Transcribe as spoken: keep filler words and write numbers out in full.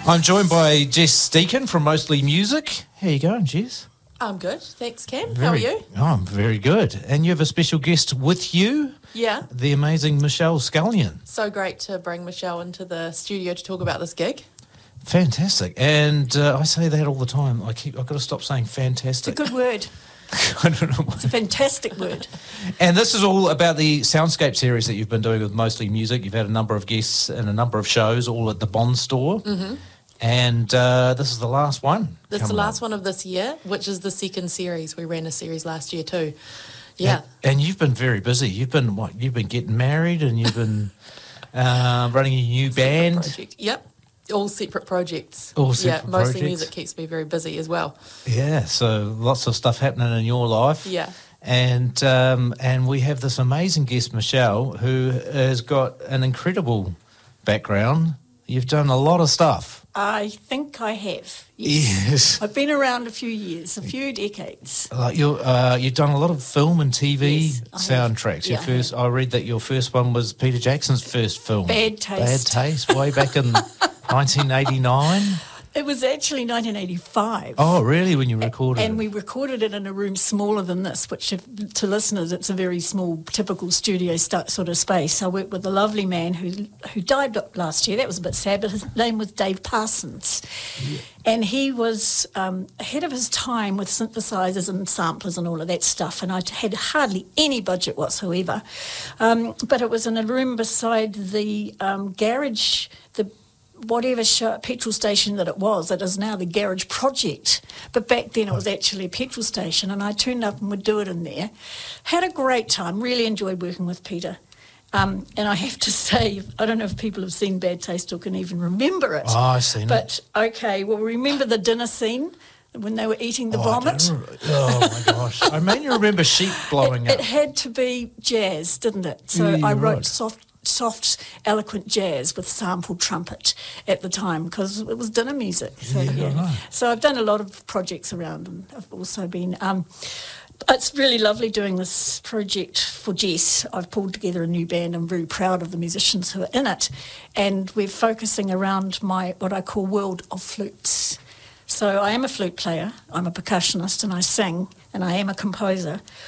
I'm joined by Jess Deacon from Mostly Music. How you going, Jess? I'm good. Thanks, Cam. Very, How are you? Oh, I'm very good. And you have a special guest with you, Yeah. the amazing Michelle Scullion. So great to bring Michelle into the studio to talk about this gig. Fantastic. And uh, I say that all the time. I keep, I've got to stop saying It's a fantastic. good word. I don't know why. It's a fantastic word. And this is all about the Soundscape series that you've been doing with Mostly Music. You've had a number of guests and a number of shows, all at the Bond store. Mm-hmm. And uh, this is the last one. This is the coming last up. one of this year, which is the second series. We ran a series last year too. Yeah. And, and you've been very busy. You've been what? You've been getting married, and you've been uh, running a new Separate band. project. Yep. All separate projects. All separate yeah, mostly projects. music keeps me very busy as well. Yeah, so lots of stuff happening in your life. Yeah. And um, and we have this amazing guest, Michelle, who has got an incredible background. You've done a lot of stuff. I think I have. Yes. Yes. I've been around a few years, a few decades. Like you, uh, you've done a lot of film and T V Yes, I have. soundtracks. Your Yeah, I first, I read that your first one was Peter Jackson's first film. Bad Taste. Bad Taste, way back in nineteen eighty-nine. It was actually nineteen eighty-five. Oh, really? When you recorded And it? we recorded it in a room smaller than this, which if, to listeners, it's a very small, typical studio st- sort of space. I worked with a lovely man who who died last year. That was a bit sad, but his name was Dave Parsons. Yeah. And he was um, ahead of his time with synthesizers and samplers and all of that stuff. And I had hardly any budget whatsoever. Um, but it was in a room beside the um, garage, the whatever show, petrol station that it was, it is now the Garage Project. But back then it was actually a petrol station, and I turned up and would do it in there. Had a great time, really enjoyed working with Peter. Um, and I have to say, I don't know if people have seen Bad Taste or can even remember it. Oh, I've seen but, it. But, okay, well, remember the dinner scene when they were eating the oh, vomit? Oh, my gosh. I mean, you remember sheep blowing it, up. It had to be jazz, didn't it? So Yeah, I you're wrote right. soft soft, eloquent jazz with sampled trumpet at the time because it was dinner music. So, Yeah, yeah. right. So I've done a lot of projects around, and I've also been... Um, it's really lovely doing this project for Jess. I've pulled together a new band. I'm very proud of the musicians who are in it, and we're focusing around my what I call world of flutes. So I am a flute player, I'm a percussionist, and I sing, and I am a composer.